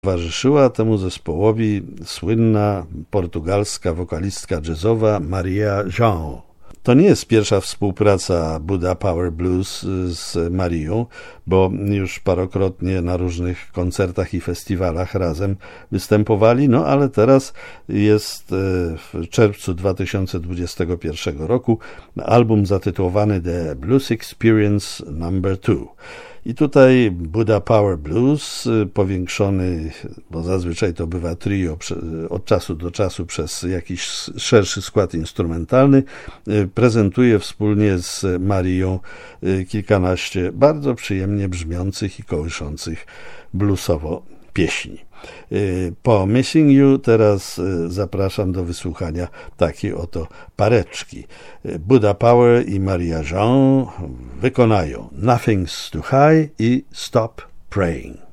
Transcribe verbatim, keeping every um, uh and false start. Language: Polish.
Towarzyszyła temu zespołowi słynna portugalska wokalistka jazzowa Maria João. To nie jest pierwsza współpraca Buddha Power Blues z Marią, bo już parokrotnie na różnych koncertach i festiwalach razem występowali, no ale teraz jest w czerwcu dwa tysiące dwudziestego pierwszego roku album zatytułowany The Blues Experience numer dwa. I tutaj Buddha Power Blues, powiększony, bo zazwyczaj to bywa trio od czasu do czasu przez jakiś szerszy skład instrumentalny, prezentuje wspólnie z Marią kilkanaście bardzo przyjemnie brzmiących i kołyszących bluesowo pieśni. Po Missing You teraz zapraszam do wysłuchania takiej oto pareczki. Buddha Power i Maria João wykonają Nothing's Too High i Stop Praying.